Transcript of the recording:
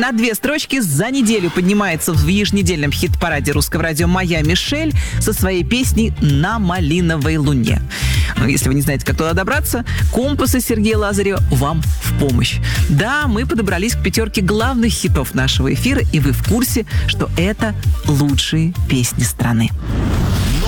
На 2 строчки за неделю поднимается в еженедельном хит-параде русского радио «Моя Мишель» со своей песней «На малиновой луне». Но если вы не знаете, как туда добраться, компасы Сергея Лазарева вам в помощь. Да, мы подобрались к 5 главных хитов нашего эфира, и вы в курсе, что это лучшие песни страны.